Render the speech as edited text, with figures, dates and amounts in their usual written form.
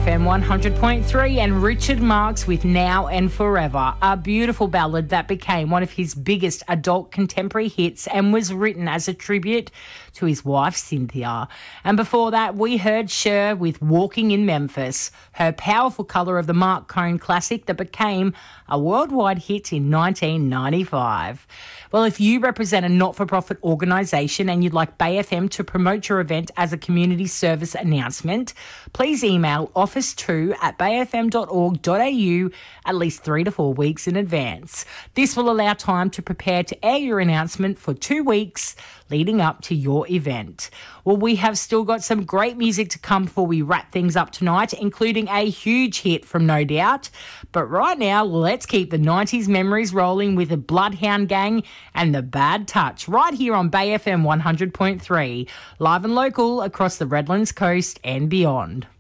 FM 100.3 and Richard Marx with Now and Forever, a beautiful ballad that became one of his biggest adult contemporary hits and was written as a tribute to his wife Cynthia. And before that, we heard Cher with Walking in Memphis, her powerful colour of the Mark Cohn classic that became a worldwide hit in 1995. Well, if you represent a not-for-profit organisation and you'd like Bay FM to promote your event as a community service announcement, please email office2@bayfm.org.au at least 3 to 4 weeks in advance. This will allow time to prepare to air your announcement for 2 weeks leading up to your event. Well, we have still got some great music to come before we wrap things up tonight, including a huge hit from No Doubt. But right now, let's keep the 90s memories rolling with the Bloodhound Gang and The Bad Touch right here on Bay FM 100.3, live and local across the Redlands coast and beyond.